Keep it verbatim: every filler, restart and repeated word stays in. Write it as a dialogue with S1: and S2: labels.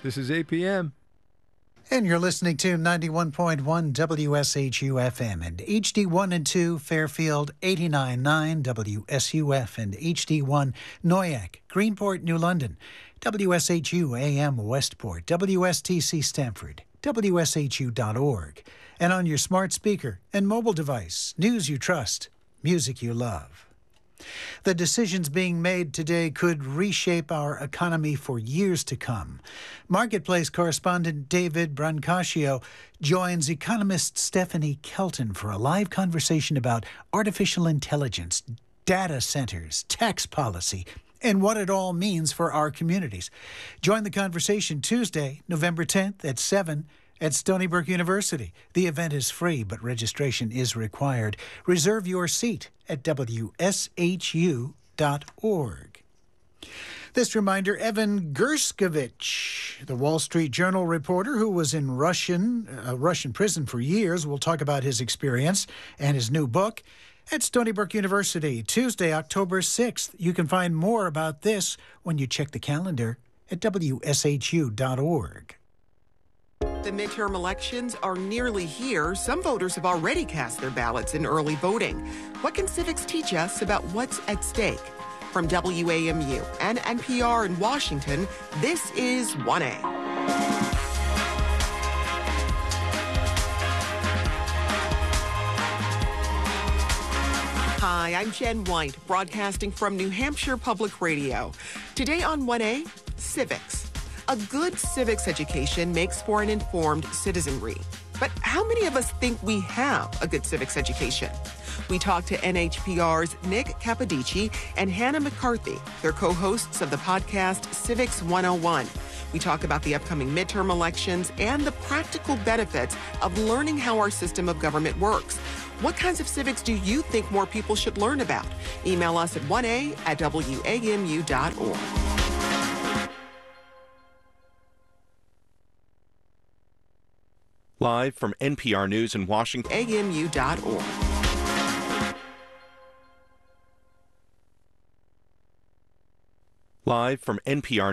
S1: This is A P M.
S2: And you're listening to ninety-one point one W S H U F M and H D one and two Fairfield, eighty-nine point nine W S U F and H D one Noyac, Greenport, New London, W S H U A M Westport, W S T C Stamford, W S H U dot org, and on your smart speaker and mobile device, news you trust, music you love. The decisions being made today could reshape our economy for years to come. Marketplace correspondent David Brancaccio joins economist Stephanie Kelton for a live conversation about artificial intelligence, data centers, tax policy, and what it all means for our communities. Join the conversation Tuesday, November tenth at seven at Stony Brook University. The event is free, but registration is required. Reserve your seat at W S H U dot org. This reminder, Evan Gershkovich, the Wall Street Journal reporter who was in Russian, uh, Russian prison for years, will talk about his experience and his new book at Stony Brook University, Tuesday, October sixth. You can find more about this when you check the calendar at W S H U dot org.
S3: The midterm elections are nearly here. Some voters have already cast their ballots in early voting. What can civics teach us about what's at stake? From W A M U and N P R in Washington, this is one A. Hi, I'm Jen White, broadcasting from New Hampshire Public Radio. Today on one A, civics. A good civics education makes for an informed citizenry. But how many of us think we have a good civics education? We talked to N H P R's Nick Capodici and Hannah McCarthy. They're co-hosts of the podcast Civics one oh one. We talk about the upcoming midterm elections and the practical benefits of learning how our system of government works. What kinds of civics do you think more people should learn about? Email us at one A at W A M U dot org.
S4: Live from N P R News in Washington,
S3: A M U dot org.
S4: Live from N P R